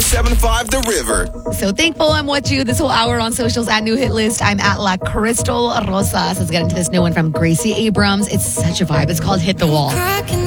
1075 The River. So thankful I'm with you this whole hour on socials at New Hit List. I'm at La Crystal Rosas. Let's get into this new one from Gracie Abrams. It's such a vibe. It's called Hit the Wall.